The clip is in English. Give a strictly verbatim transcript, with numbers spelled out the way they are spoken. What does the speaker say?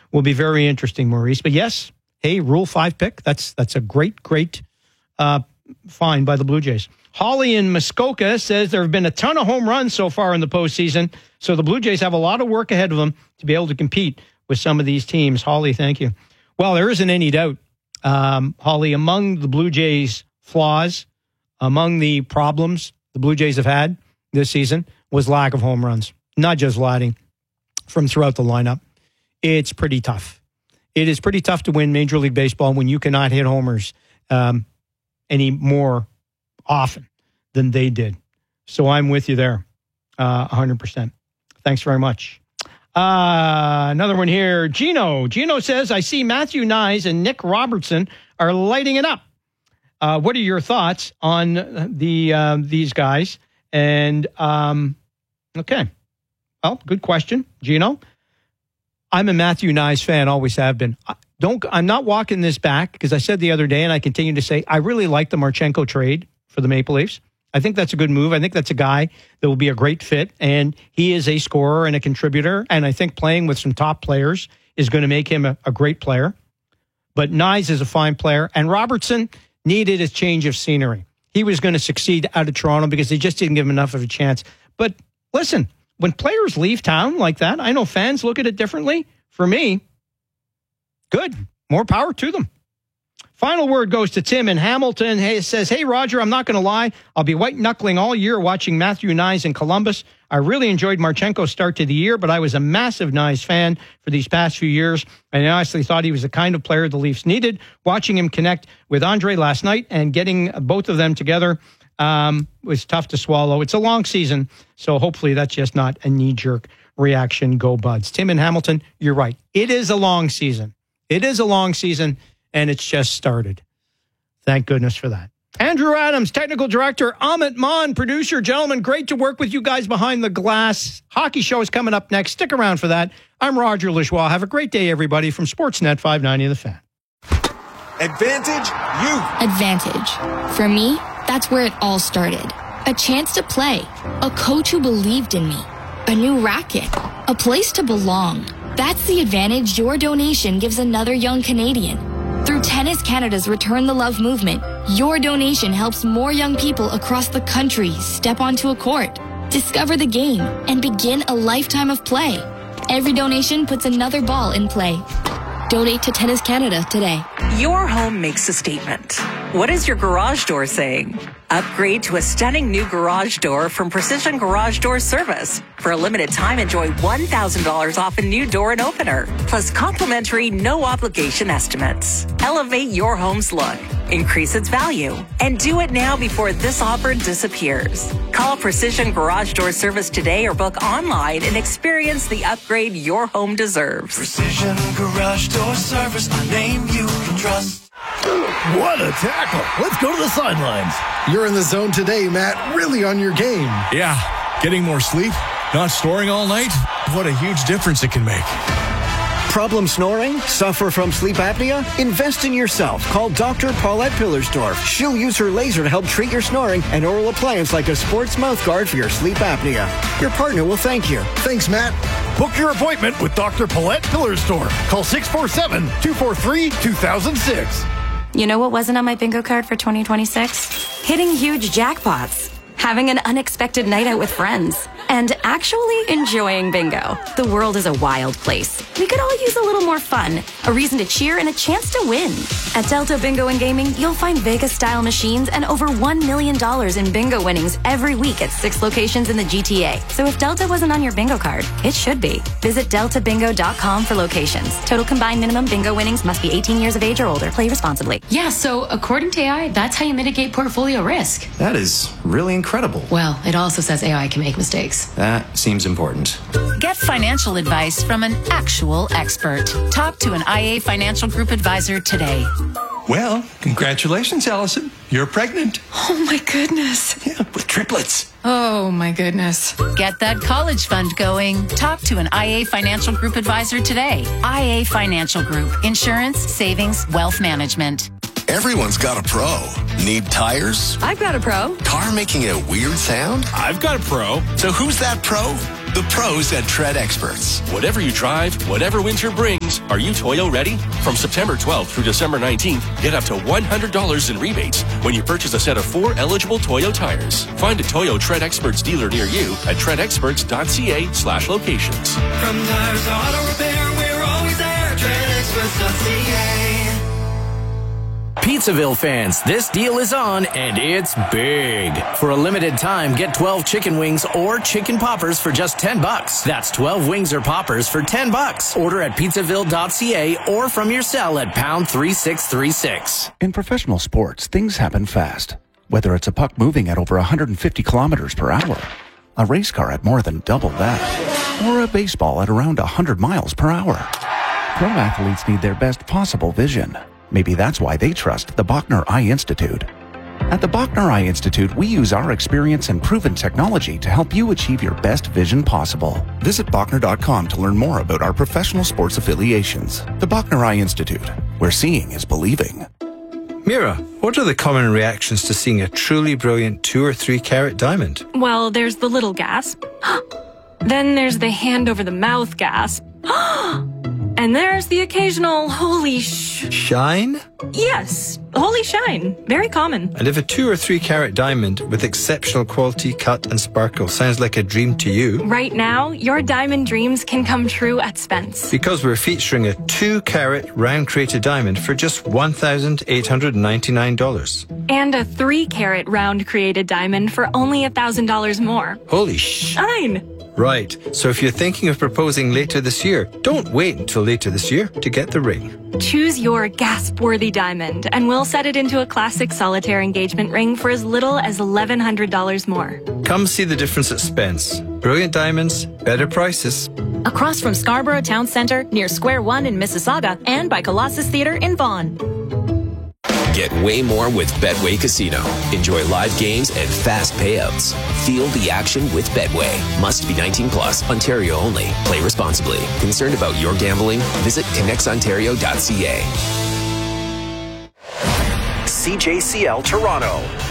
will be very interesting, Maurice. But yes, hey, Rule five pick. That's that's a great, great uh, find by the Blue Jays. Holly in Muskoka says there have been a ton of home runs so far in the postseason, so the Blue Jays have a lot of work ahead of them to be able to compete with some of these teams. Holly, thank you. Well, there isn't any doubt, um, Holly, among the Blue Jays' flaws, among the problems the Blue Jays have had this season was lack of home runs, not just Vladdy, from throughout the lineup. It's pretty tough. It is pretty tough to win Major League Baseball when you cannot hit homers um, any more often than they did. So I'm with you there, uh, one hundred percent. Thanks very much. Uh, another one here. Gino. Gino says, I see Matthew Knies and Nick Robertson are lighting it up. Uh, what are your thoughts on the uh, these guys? And, um, okay. Well, good question, Gino. I'm a Matthew Knies fan, always have been. I don't, I'm not walking this back because I said the other day, and I continue to say, I really like the Marchenko trade for the Maple Leafs. I think that's a good move. I think that's a guy that will be a great fit, and he is a scorer and a contributor, and I think playing with some top players is going to make him a, a great player. But Knies is a fine player, and Robertson needed a change of scenery. He was going to succeed out of Toronto because they just didn't give him enough of a chance. But listen, when players leave town like that, I know fans look at it differently. For me, good. More power to them. Final word goes to Tim in Hamilton. He says, hey, Roger, I'm not going to lie. I'll be white-knuckling all year watching Matthew Knies in Columbus. I really enjoyed Marchenko's start to the year, but I was a massive Knies fan for these past few years. And I honestly thought he was the kind of player the Leafs needed. Watching him connect with Andre last night and getting both of them together um, was tough to swallow. It's a long season, so hopefully that's just not a knee-jerk reaction. Go Buds. Tim in Hamilton, you're right. It is a long season. It is a long season. And it's just started. Thank goodness for that. Andrew Adams, technical director. Amit Maan, producer. Gentlemen, great to work with you guys behind the glass. Hockey show is coming up next. Stick around for that. I'm Roger Lajoie. Have a great day, everybody, from Sportsnet five ninety The Fan. Advantage Youth. Advantage. For me, that's where it all started. A chance to play. A coach who believed in me. A new racket. A place to belong. That's the advantage your donation gives another young Canadian. Through Tennis Canada's Return the Love movement, your donation helps more young people across the country step onto a court, discover the game, and begin a lifetime of play. Every donation puts another ball in play. Donate to Tennis Canada today. Your home makes a statement. What is your garage door saying? Upgrade to a stunning new garage door from Precision Garage Door Service. For a limited time, enjoy one thousand dollars off a new door and opener, plus complimentary no-obligation estimates. Elevate your home's look, increase its value, and do it now before this offer disappears. Call Precision Garage Door Service today or book online and experience the upgrade your home deserves. Precision Garage Door Service, a name you can trust. What a tackle. Let's go to the sidelines. You're in the zone today, Matt. Really on your game. Yeah. Getting more sleep, not snoring all night. What a huge difference it can make. Problem snoring? Suffer from sleep apnea? Invest in yourself. Call Doctor Paulette Pillersdorf. She'll use her laser to help treat your snoring and oral appliance like a sports mouth guard for your sleep apnea. Your partner will thank you. Thanks, Matt. Book your appointment with Doctor Paulette Pillersdorf. Call six four seven, two four three, two thousand six. You know what wasn't on my bingo card for twenty twenty-six? Hitting huge jackpots, having an unexpected night out with friends, and actually enjoying bingo. The world is a wild place. We could all use a little more fun, a reason to cheer, and a chance to win. At Delta Bingo and Gaming, you'll find Vegas-style machines and over one million dollars in bingo winnings every week at six locations in the G T A. So if Delta wasn't on your bingo card, it should be. Visit delta bingo dot com for locations. Total combined minimum bingo winnings must be eighteen years of age or older. Play responsibly. Yeah, so according to A I, that's how you mitigate portfolio risk. That is really incredible. Well, it also says A I can make mistakes. That seems important. Get financial advice from an actual expert. Talk to an I A Financial Group advisor today. Well, congratulations, Allison. You're pregnant. Oh, my goodness. Yeah, with triplets. Oh, my goodness. Get that college fund going. Talk to an I A Financial Group advisor today. I A Financial Group. Insurance, savings, wealth management. Everyone's got a pro. Need tires? I've got a pro. Car making a weird sound? I've got a pro. So who's that pro? The pros at Tread Experts. Whatever you drive, whatever winter brings, are you Toyo ready? From September twelfth through December nineteenth, get up to one hundred dollars in rebates when you purchase a set of four eligible Toyo tires. Find a Toyo Tread Experts dealer near you at tread experts dot c a slash locations. From tires to auto repair, we're always there. tread experts dot c a. Pizzaville fans, this deal is on, and it's big. For a limited time, get twelve chicken wings or chicken poppers for just ten bucks. That's twelve wings or poppers for ten bucks. Order at pizzaville dot c a or from your cell at pound three six three six. In professional sports, things happen fast. Whether it's a puck moving at over one hundred fifty kilometers per hour, a race car at more than double that, or a baseball at around one hundred miles per hour. Pro athletes need their best possible vision. Maybe that's why they trust the Bachner Eye Institute. At the Bachner Eye Institute, we use our experience and proven technology to help you achieve your best vision possible. Visit Bachner dot com to learn more about our professional sports affiliations. The Bachner Eye Institute, where seeing is believing. Mira, what are the common reactions to seeing a truly brilliant two or three carat diamond? Well, there's the little gasp. Then there's the hand over the mouth gasp. And there's the occasional holy sh... Shine? Yes, holy shine. Very common. And if a two or three carat diamond with exceptional quality, cut and sparkle sounds like a dream to you... Right now, your diamond dreams can come true at Spence. Because we're featuring a two carat round crated diamond for just one thousand eight hundred ninety-nine dollars. And a three carat round created diamond for only one thousand dollars more. Holy sh... Shine. Right, so if you're thinking of proposing later this year, don't wait until later this year to get the ring. Choose your gasp-worthy diamond, and we'll set it into a classic solitaire engagement ring for as little as eleven hundred dollars more. Come see the difference at Spence. Brilliant diamonds, better prices. Across from Scarborough Town Centre, near Square One in Mississauga, and by Colossus Theatre in Vaughan. Get way more with Betway Casino. Enjoy live games and fast payouts. Feel the action with Betway. Must be nineteen plus, Ontario only. Play responsibly. Concerned about your gambling? Visit connects ontario dot c a. C J C L Toronto.